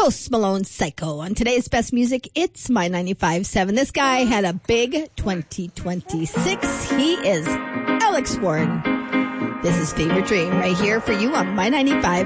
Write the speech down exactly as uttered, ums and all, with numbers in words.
Post Malone Psycho. On today's Best Music, it's My ninety-five point seven. This guy had a big twenty twenty-six. He is Alex Warren. This is Favorite Dream right here for you on My ninety-five.